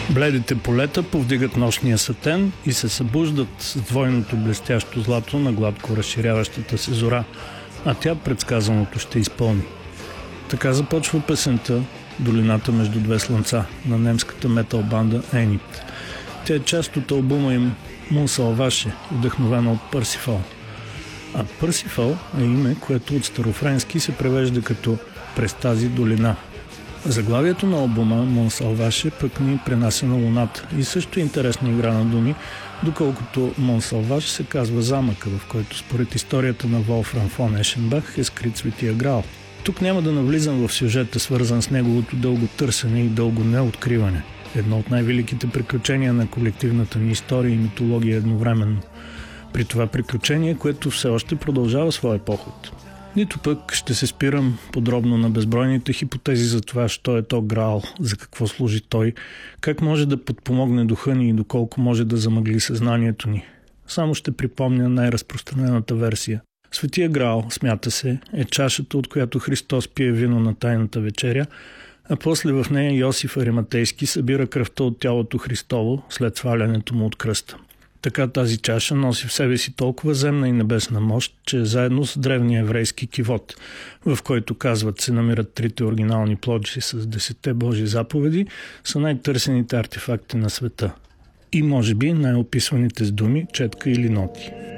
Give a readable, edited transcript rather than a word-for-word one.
Бледите полета повдигат нощния сатен и се събуждат с двойното блестящо злато на гладко разширяващата се зора, а тя предсказаното ще изпълни. Така започва песента "Долината между две слънца" на немската метал банда Енит. Тя е част от албума им Мон Салваше, вдъхновена от Пърсифал. А Пърсифал е име, което от старофренски се превежда като "през тази долина". Заглавието на албума Мон Салваше пък ни пренася на Луната и също е интересна игра на думи, доколкото Мон Салваш се казва замъка, в който според историята на Волфрам фон Ешенбах е скрит Светия Граал. Тук няма да навлизам в сюжета, свързан с неговото дълго търсене и дълго неоткриване. Едно от най-великите приключения на колективната ни история и митология едновременно. При това приключение, което все още продължава своя поход. Нито пък ще се спирам подробно на безбройните хипотези за това, що е то Граал, за какво служи той, как може да подпомогне духа ни и доколко може да замъгли съзнанието ни. Само ще припомня най-разпространената версия. Светия Граал, смята се, е чашата, от която Христос пие вино на тайната вечеря, а после в нея Йосиф Ариматейски събира кръвта от тялото Христово след свалянето му от кръста. Така тази чаша носи в себе си толкова земна и небесна мощ, че заедно с древния еврейски кивот, в който казват се намират трите оригинални плочи с 10 Божи заповеди, са най-търсените артефакти на света. И може би най-описваните с думи, четка или ноти.